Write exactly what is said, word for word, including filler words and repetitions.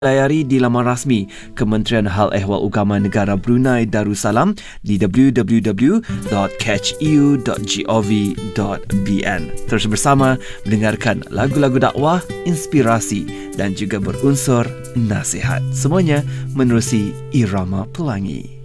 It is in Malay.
Layari di laman rasmi Kementerian Hal Ehwal Agama Negara Brunei Darussalam di w w w dot catch e u dot gov dot b n. Terus bersama mendengarkan lagu-lagu dakwah, inspirasi dan juga berunsur nasihat. Semuanya menerusi Irama Pelangi.